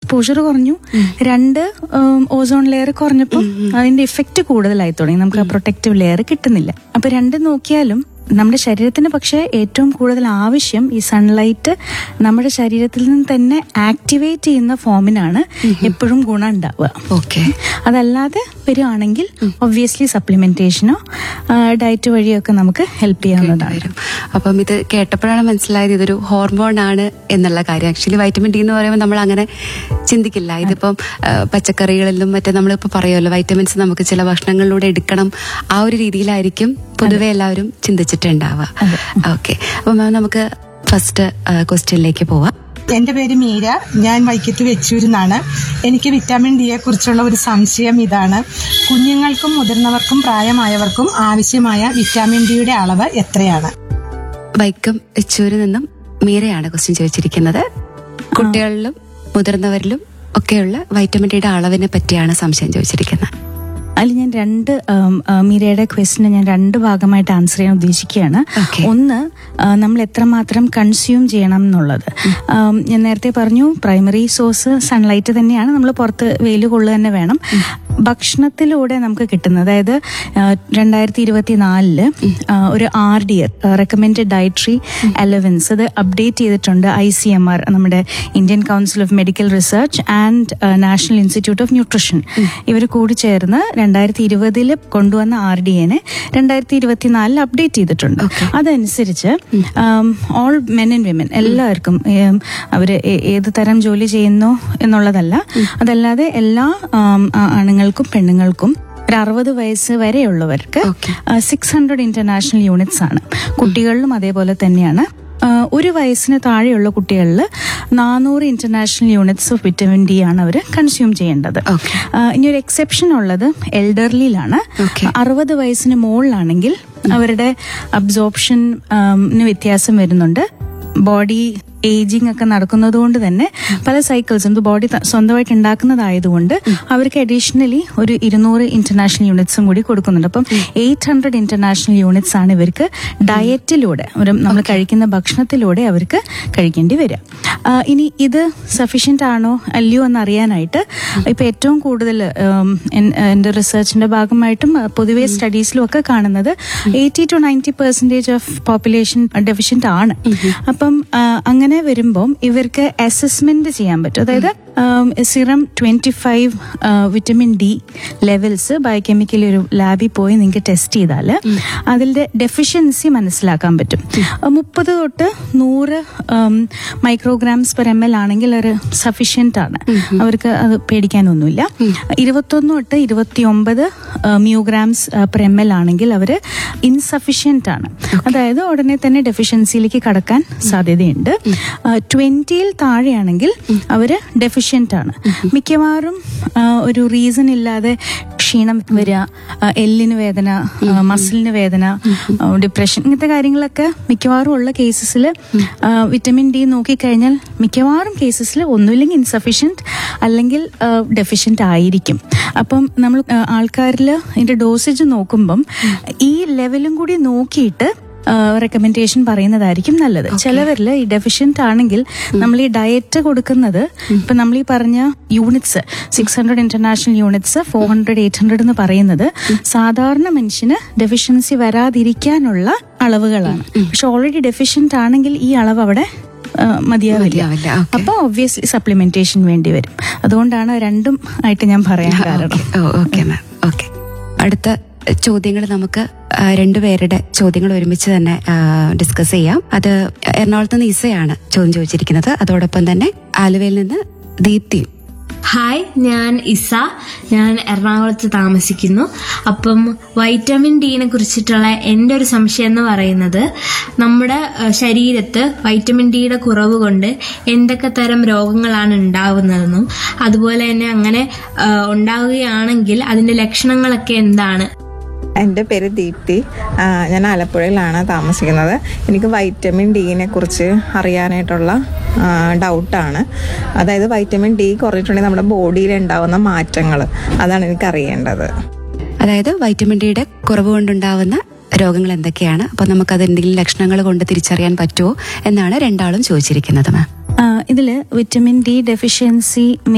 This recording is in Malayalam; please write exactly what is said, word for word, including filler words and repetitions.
എക്സ്പോഷർ കുറഞ്ഞു, രണ്ട് ഓസോൺ ലെയർ കുറഞ്ഞപ്പോൾ അതിന്റെ ഇഫക്റ്റ് കൂടുതലായി തുടങ്ങി. നമുക്ക് ആ പ്രൊട്ടക്റ്റീവ് ലെയർ കിട്ടുന്നില്ല. അപ്പൊ രണ്ടും നോക്കിയാലും നമ്മുടെ ശരീരത്തിന് പക്ഷേ ഏറ്റവും കൂടുതൽ ആവശ്യം ഈ സൺലൈറ്റ് നമ്മുടെ ശരീരത്തിൽ നിന്ന് തന്നെ ആക്ടിവേറ്റ് ചെയ്യുന്ന ഫോമിനാണ് എപ്പോഴും ഗുണം ഉണ്ടാവുക. ഓക്കെ. അതല്ലാതെ വരികയാണെങ്കിൽ ഒബ്വിയസ്ലി സപ്ലിമെന്റേഷനോ ഡയറ്റ് വഴിയൊക്കെ നമുക്ക് ഹെൽപ്പ് ചെയ്യാവുന്നതാണ്. അപ്പം ഇത് കേട്ടപ്പോഴാണ് മനസ്സിലായത് ഇതൊരു ഹോർമോൺ ആണ് എന്നുള്ള കാര്യം. ആക്ച്വലി വൈറ്റമിൻ ഡി എന്ന് പറയുമ്പോൾ നമ്മൾ അങ്ങനെ ചിന്തിക്കില്ല. ഇതിപ്പം പച്ചക്കറികളിലും മറ്റേ നമ്മളിപ്പോൾ പറയുമല്ലോ വൈറ്റമിൻസ് നമുക്ക് ചില ഭക്ഷണങ്ങളിലൂടെ എടുക്കണം, ആ ഒരു രീതിയിലായിരിക്കും പൊതുവെ എല്ലാവരും ചിന്തിച്ചിട്ടുണ്ടാവുക. ഓക്കെ. അപ്പൊ മാം നമുക്ക് ഫസ്റ്റ് ക്വസ്റ്റ്യനിലേക്ക് പോവാം. എന്റെ പേര് മീര, ഞാൻ വൈക്കത്ത് വെച്ചൂരിന്നാണ്. എനിക്ക് വിറ്റാമിൻ ഡിയെ കുറിച്ചുള്ള ഒരു സംശയം ഇതാണ്. കുഞ്ഞുങ്ങൾക്കും മുതിർന്നവർക്കും പ്രായമായവർക്കും ആവശ്യമായ വിറ്റാമിൻ ഡിയുടെ അളവ് എത്രയാണ്? വൈക്കം വെച്ചൂരിൽ നിന്നും മീരയാണ് ക്വസ്റ്റ്യൻ ചോദിച്ചിരിക്കുന്നത്. കുട്ടികളിലും മുതിർന്നവരിലും ഒക്കെയുള്ള വൈറ്റമിൻ ഡിയുടെ അളവിനെ പറ്റിയാണ് സംശയം ചോദിച്ചിരിക്കുന്നത്. അതിൽ ഞാൻ രണ്ട് മീരയുടെ ക്വസ്റ്റിന് ഞാൻ രണ്ട് ഭാഗമായിട്ട് ആൻസർ ചെയ്യാൻ ഉദ്ദേശിക്കുകയാണ്. ഒന്ന്, നമ്മൾ എത്രമാത്രം കൺസ്യൂം ചെയ്യണം എന്നുള്ളത്. ഞാൻ നേരത്തെ പറഞ്ഞു പ്രൈമറി സോഴ്സ് സൺലൈറ്റ് തന്നെയാണ്, നമ്മൾ പുറത്ത് വെയിൽ കൊള്ളുക തന്നെ വേണം. ഭക്ഷണത്തിലൂടെ നമുക്ക് കിട്ടുന്നത്, അതായത് രണ്ടായിരത്തി ഇരുപത്തി നാലില് ഒരു ആർ ഡി എർ റെക്കമെൻഡഡ് ഡയറ്ററി അലവൻസ് അത് അപ്ഡേറ്റ് ചെയ്തിട്ടുണ്ട്. ഐ സി എം ആർ, നമ്മുടെ Indian council of medical research and national institute of nutrition, ഇവർ കൂടി ചേർന്ന് രണ്ടായിരത്തി ഇരുപതില് കൊണ്ടുവന്ന ആർ ഡി എനെ രണ്ടായിരത്തി ഇരുപത്തിനാലിൽ അപ്ഡേറ്റ് ചെയ്തിട്ടുണ്ട്. അതനുസരിച്ച് ഓൾ മെൻ ആൻഡ് വിമൻ എല്ലാവർക്കും, അവര് ഏത് തരം ജോലി ചെയ്യുന്നു എന്നുള്ളതല്ല, അതല്ലാതെ എല്ലാ ആണുങ്ങൾക്കും പെണ്ണുങ്ങൾക്കും ഒരു അറുപത് വയസ്സ് വരെയുള്ളവർക്ക് സിക്സ് ഹൺഡ്രഡ് ഇന്റർനാഷണൽ യൂണിറ്റ്സ് ആണ്. കുട്ടികളിലും അതേപോലെ തന്നെയാണ്. ഒരു വയസ്സിന് താഴെയുള്ള കുട്ടികളിൽ നാനൂറ് international units of vitamin D ആണ് അവർ കൺസ്യൂം ചെയ്യേണ്ടത്. ഇനി ഒരു എക്സെപ്ഷൻ ഉള്ളത് എൽഡർലിയിലാണ്. അറുപത് വയസ്സിന് മുകളിലാണെങ്കിൽ അവരുടെ അബ്സോർപ്ഷന് വ്യത്യാസം വരുന്നുണ്ട്. ബോഡി ഏജിങ് ഒക്കെ നടക്കുന്നത് കൊണ്ട് തന്നെ പല സൈക്കിൾസും ബോഡി സ്വന്തമായിട്ട് ഉണ്ടാക്കുന്നതായതുകൊണ്ട് അവർക്ക് അഡീഷണലി ഒരു ഇരുന്നൂറ് ഇന്റർനാഷണൽ യൂണിറ്റ്സും കൂടി കൊടുക്കുന്നുണ്ട്. അപ്പം എയ്റ്റ് ഹൺഡ്രഡ് ഇന്റർനാഷണൽ യൂണിറ്റ്സ് ആണ് ഇവർക്ക് ഡയറ്റിലൂടെ, ഒരു നമ്മൾ കഴിക്കുന്ന ഭക്ഷണത്തിലൂടെ അവർക്ക് കഴിക്കേണ്ടി വരിക. ഇനി ഇത് സഫീഷ്യന്റ് ആണോ അല്ലയോ എന്നറിയാനായിട്ട് ഇപ്പൊ ഏറ്റവും കൂടുതൽ എന്റെ റിസർച്ചിന്റെ ഭാഗമായിട്ടും പൊതുവെ സ്റ്റഡീസിലും ഒക്കെ കാണുന്നത് eighty to ninety percentage of population deficient ആണ്. അപ്പം അങ്ങനെ വരുമ്പോൾ ഇവർക്ക് അസസ്മെന്റ് ചെയ്യാൻ പറ്റും. അതായത് serum twenty five vitamin D levels ബയോകെമിക്കലി ഒരു ലാബിൽ പോയി നിങ്ങൾക്ക് ടെസ്റ്റ് ചെയ്താൽ അതിന്റെ ഡെഫിഷ്യൻസി മനസ്സിലാക്കാൻ പറ്റും. മുപ്പത് തൊട്ട് നൂറ് മൈക്രോഗ്രാംസ് പെർ എം എൽ ആണെങ്കിൽ ഒരു സഫീഷ്യന്റ് ആണ്, അവർക്ക് അത് പേടിക്കാനൊന്നുമില്ല. ഇരുപത്തൊന്ന് തൊട്ട് ഇരുപത്തി ഒമ്പത് മ്യൂഗ്രാംസ് പെർ എം എൽ ആണെങ്കിൽ അവർ ഇൻസഫിഷ്യന്റ് ആണ്, അതായത് ഉടനെ തന്നെ ഡെഫിഷ്യൻസിയിലേക്ക് കടക്കാൻ സാധ്യതയുണ്ട്. ട്വന്റിയിൽ താഴെയാണെങ്കിൽ അവര് ഡെഫിഷ്യന്റ് ആണ്. മിക്കവാറും ഒരു റീസൺ ഇല്ലാതെ ക്ഷീണം വരിക, എല്ലിന് വേദന, മസിലിന് വേദന, ഡിപ്രഷൻ, ഇങ്ങനത്തെ കാര്യങ്ങളൊക്കെ മിക്കവാറും ഉള്ള കേസസിൽ വിറ്റമിൻ ഡി നോക്കിക്കഴിഞ്ഞാൽ മിക്കവാറും കേസസിൽ ഒന്നുമില്ലെങ്കിൽ ഇൻസഫിഷ്യന്റ് അല്ലെങ്കിൽ ഡെഫിഷ്യന്റ് ആയിരിക്കും. അപ്പം നമ്മൾ ആൾക്കാരിൽ ഇതിന്റെ ഡോസേജ് നോക്കുമ്പം ഈ ലെവലും കൂടി നോക്കിയിട്ട് റെക്കമെൻഡേഷൻ പറയുന്നതായിരിക്കും നല്ലത്. ചിലവരിൽ ഈ ഡെഫിഷ്യന്റ് ആണെങ്കിൽ നമ്മൾ ഈ ഡയറ്റ് കൊടുക്കുന്നത്, ഇപ്പൊ നമ്മൾ ഈ പറഞ്ഞ units six hundred international units four hundred eight hundred എന്ന് പറയുന്നത് സാധാരണ മനുഷ്യന് ഡെഫിഷ്യൻസി വരാതിരിക്കാനുള്ള അളവുകളാണ്. പക്ഷെ ഓൾറെഡി ഡെഫിഷ്യന്റ് ആണെങ്കിൽ ഈ അളവ് അവിടെ മതിയാവില്ല. അപ്പൊ ഒബ്വിയസ്ലി സപ്ലിമെന്റേഷൻ വേണ്ടി വരും. അതുകൊണ്ടാണ് രണ്ടും ആയിട്ട് ഞാൻ പറയാൻ കാരണം. Okay ma'am. ഓക്കെ, അടുത്ത ചോദ്യങ്ങൾ നമുക്ക് രണ്ടുപേരുടെ ചോദ്യങ്ങൾ ഒരുമിച്ച് തന്നെ ഡിസ്കസ് ചെയ്യാം. അത് എറണാകുളത്ത് നിന്ന് ഇസയാണ് ചോദ്യം ചോദിച്ചിരിക്കുന്നത്. അതോടൊപ്പം തന്നെ ആലുവയിൽ നിന്ന് ദീപ്തി. ഹായ്, ഞാൻ ഇസ. ഞാൻ എറണാകുളത്ത് താമസിക്കുന്നു. അപ്പം വൈറ്റമിൻ ഡിനെ കുറിച്ചിട്ടുള്ള എൻ്റെ ഒരു സംശയം എന്ന് പറയുന്നത്, നമ്മുടെ ശരീരത്ത് വൈറ്റമിൻ ഡിയുടെ കുറവ് കൊണ്ട് എന്തൊക്കെ തരം രോഗങ്ങളാണ് ഉണ്ടാവുന്നതെന്നും അതുപോലെ തന്നെ അങ്ങനെ ഉണ്ടാവുകയാണെങ്കിൽ അതിന്റെ ലക്ഷണങ്ങളൊക്കെ എന്താണ്? എൻ്റെ പേര് ദീപ്തി. ഞാൻ ആലപ്പുഴയിലാണ് താമസിക്കുന്നത്. എനിക്ക് വൈറ്റമിൻ ഡിനെ കുറിച്ച് അറിയാനായിട്ടുള്ള ഡൗട്ടാണ്. അതായത് വൈറ്റമിൻ ഡി കുറഞ്ഞിട്ടുണ്ടെങ്കിൽ നമ്മുടെ ബോഡിയിൽ ഉണ്ടാവുന്ന മാറ്റങ്ങൾ, അതാണ് എനിക്ക് അറിയേണ്ടത്. അതായത് വൈറ്റമിൻ ഡിയുടെ കുറവ് കൊണ്ടുണ്ടാവുന്ന രോഗങ്ങൾ എന്തൊക്കെയാണ്, അപ്പൊ നമുക്ക് അത് എന്തെങ്കിലും ലക്ഷണങ്ങൾ കൊണ്ട് തിരിച്ചറിയാൻ പറ്റുമോ എന്നാണ് രണ്ടാളും ചോദിച്ചിരിക്കുന്നത്. ഇതില് വിറ്റമിൻ ഡി ഡെഫിഷ്യൻസി